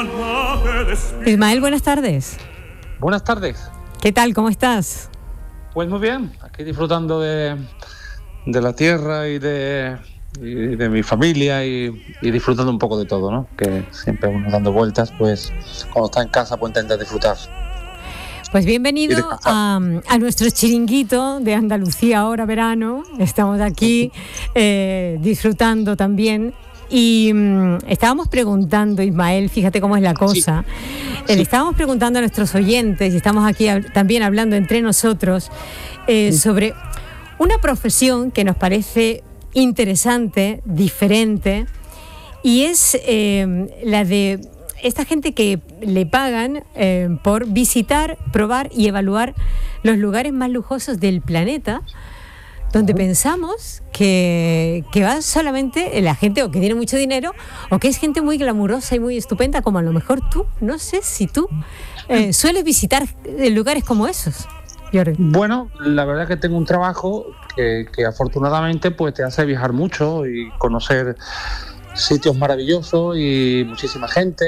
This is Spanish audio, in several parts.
Ismael, buenas tardes. Buenas tardes. ¿Qué tal? ¿Cómo estás? Pues muy bien, aquí disfrutando de la tierra y de mi familia y disfrutando un poco de todo, ¿no? Que siempre uno dando vueltas, pues cuando está en casa pues intenta disfrutar. Pues bienvenido a nuestro chiringuito de Andalucía ahora verano. Estamos aquí disfrutando también. Y estábamos preguntando, Ismael, fíjate cómo es la cosa. Sí. Le estábamos preguntando a nuestros oyentes, y estamos aquí también hablando entre nosotros, sobre una profesión que nos parece interesante, diferente, y es la de esta gente que le pagan por visitar, probar y evaluar los lugares más lujosos del planeta, donde pensamos que va solamente la gente o que tiene mucho dinero o que es gente muy glamurosa y muy estupenda, como a lo mejor tú. No sé si tú sueles visitar lugares como esos, Jordi. Bueno, la verdad es que tengo un trabajo que afortunadamente pues te hace viajar mucho y conocer sitios maravillosos y muchísima gente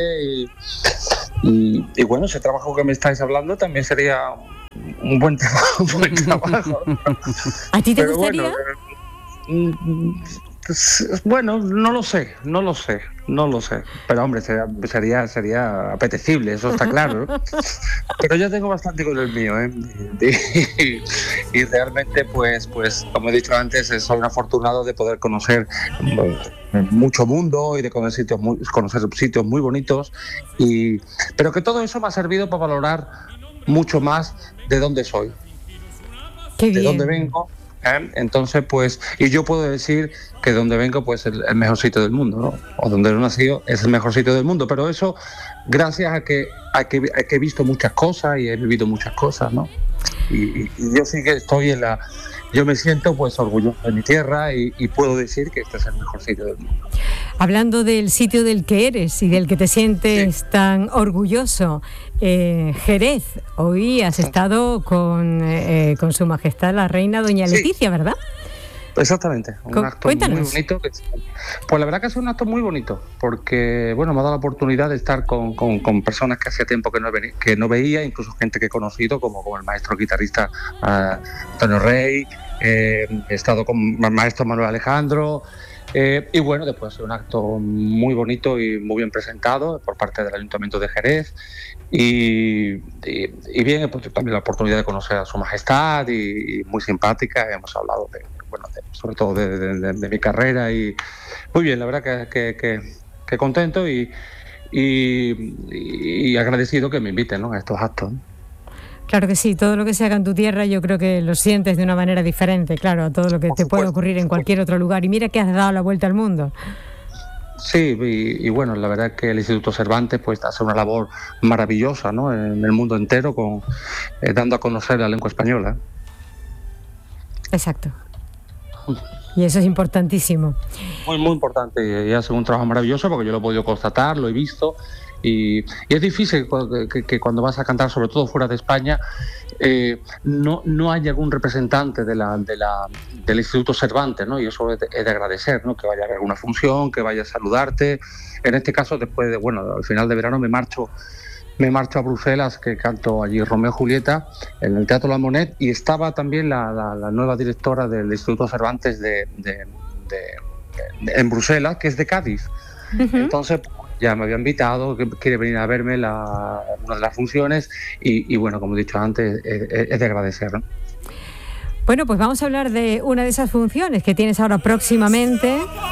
y bueno, ese trabajo que me estáis hablando también sería un buen trabajo. ¿A ti te gustaría? Bueno, no lo sé. Pero hombre, sería apetecible, eso está claro, ¿no? Pero yo tengo bastante con el mío, y realmente, pues, como he dicho antes, soy un afortunado de poder conocer mucho mundo y de conocer sitios muy bonitos, pero que todo eso me ha servido para valorar mucho más de dónde soy, de dónde vengo. Entonces, pues, y yo puedo decir que donde vengo, pues, es el mejor sitio del mundo, ¿no? O donde he nacido es el mejor sitio del mundo, pero eso gracias a que he visto muchas cosas y he vivido muchas cosas, ¿no? Y yo sí que estoy yo me siento pues orgulloso de mi tierra y puedo decir que este es el mejor sitio del mundo. Hablando del sitio del que eres y del que te sientes tan orgulloso, Jerez, hoy has estado con Su Majestad la Reina Doña Leticia, ¿verdad? Exactamente, un acto Cuéntanos. Muy bonito. Pues la verdad que es un acto muy bonito, porque bueno, me ha dado la oportunidad de estar con personas que hacía tiempo que no veía, incluso gente que he conocido, como el maestro guitarrista Antonio Rey, he estado con el maestro Manuel Alejandro, y bueno, después un acto muy bonito y muy bien presentado por parte del Ayuntamiento de Jerez, y bien, pues también la oportunidad de conocer a Su Majestad y muy simpática. Hemos hablado sobre todo de mi carrera y muy bien, la verdad que contento y agradecido que me inviten, ¿no?, a estos actos. Claro que sí, todo lo que se haga en tu tierra yo creo que lo sientes de una manera diferente, claro, a todo lo que te puede ocurrir en cualquier otro lugar. Y mira que has dado la vuelta al mundo. Sí, y bueno, la verdad es que el Instituto Cervantes pues hace una labor maravillosa, ¿no?, en el mundo entero, dando a conocer la lengua española. Exacto. Y eso es importantísimo. Muy, muy importante, y hace un trabajo maravilloso porque yo lo he podido constatar, lo he visto, y es difícil que cuando vas a cantar, sobre todo fuera de España, no haya algún representante del Instituto Cervantes, ¿no? Y eso es de agradecer, ¿no?, que vaya a alguna función, que vaya a saludarte. En este caso, al final de verano me marcho a Bruselas, que canto allí Romeo y Julieta en el Teatro La Monet, y estaba también la nueva directora del Instituto Cervantes en Bruselas, que es de Cádiz. Uh-huh. Entonces ya me había invitado, que quiere venir a verme una de las funciones, y bueno, como he dicho antes, es de agradecer, ¿no? Bueno, pues vamos a hablar de una de esas funciones que tienes ahora próximamente.